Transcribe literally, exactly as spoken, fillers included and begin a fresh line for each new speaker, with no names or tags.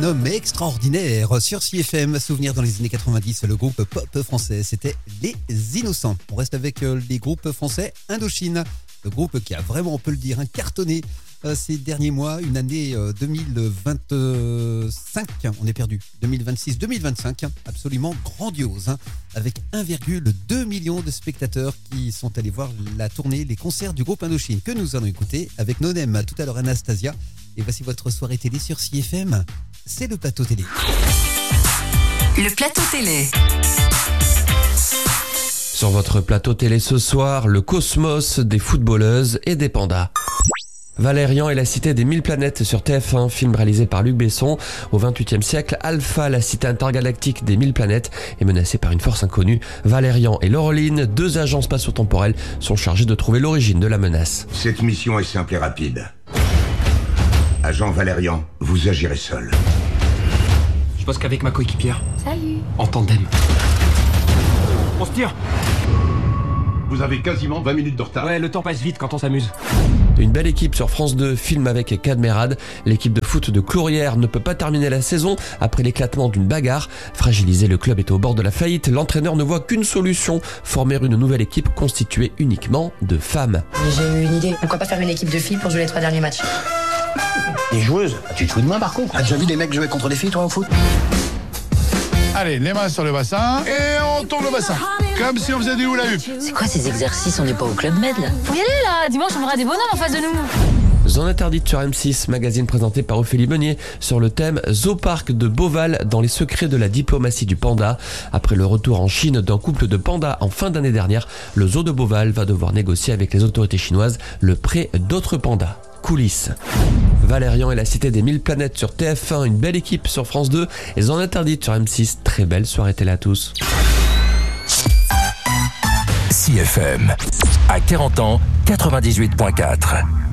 homme extraordinaire sur C F M. Souvenir dans les années quatre-vingt-dix, le groupe pop français, c'était Les Innocents. On reste avec les groupes français Indochine, le groupe qui a vraiment, on peut le dire, un cartonné ces derniers mois, une année deux mille vingt-cinq, on est perdu, deux mille vingt-six deux mille vingt-cinq, absolument grandiose, hein, avec un virgule deux million de spectateurs qui sont allés voir la tournée, les concerts du groupe Indochine, que nous allons écouter avec Nonem, tout à l'heure Anastasia. Et voici votre soirée télé sur C F M, c'est le plateau télé.
Le plateau télé.
Sur votre plateau télé ce soir, le cosmos des footballeuses et des pandas. Valérian et la cité des mille planètes sur T F un, film réalisé par Luc Besson. Au vingt-huitième siècle, Alpha, la cité intergalactique des mille planètes, est menacée par une force inconnue. Valérian et Laureline, deux agents spatio-temporels, sont chargés de trouver l'origine de la menace.
Cette mission est simple et rapide. Agent Valérian, vous agirez seul.
Je bosse qu'avec ma coéquipière.
Salut.
En tandem. On se tire.
Vous avez quasiment vingt minutes de retard.
Ouais, le temps passe vite quand on s'amuse.
Une belle équipe sur France deux, film avec Cadmerade. L'équipe de foot de Clourières ne peut pas terminer la saison après l'éclatement d'une bagarre. Fragilisé, le club est au bord de la faillite. L'entraîneur ne voit qu'une solution, former une nouvelle équipe constituée uniquement de femmes.
J'ai eu une idée. Pourquoi pas faire une équipe de filles pour jouer les trois derniers matchs?
Les joueuses? Tu te fous de moi par contre? T'as déjà vu des mecs jouer contre des filles toi au foot?
Allez, les mains sur le bassin et on tourne le bassin. Comme si on faisait du hula hoop.
C'est quoi ces exercices? On n'est pas au Club Med là?
Faut y aller là, dimanche on aura des bonhommes en face de nous.
Zone interdite sur M six, magazine présenté par Ophélie Meunier sur le thème Zoopark de Beauval dans les secrets de la diplomatie du panda. Après le retour en Chine d'un couple de pandas en fin d'année dernière, le zoo de Beauval va devoir négocier avec les autorités chinoises le prêt d'autres pandas. Coulisses. Valérian et la cité des mille planètes sur T F un, une belle équipe sur France deux et Zone interdite sur M six. Très belle soirée télé à tous.
C F M, à quarante ans, quatre-vingt-dix-huit virgule quatre.